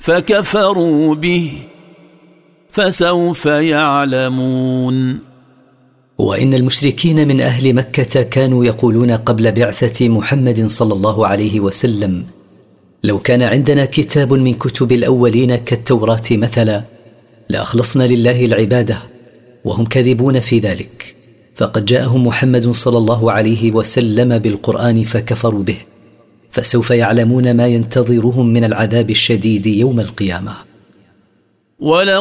فكفروا به فسوف يعلمون. وإن المشركين من أهل مكة كانوا يقولون قبل بعثة محمد صلى الله عليه وسلم: لو كان عندنا كتاب من كتب الأولين كالتوراة مثلا لأخلصنا لله العبادة، وهم كاذبون في ذلك. فقد جاءهم محمد صلى الله عليه وسلم بالقرآن فكفروا به، فسوف يعلمون ما ينتظرهم من العذاب الشديد يوم القيامة. ولقد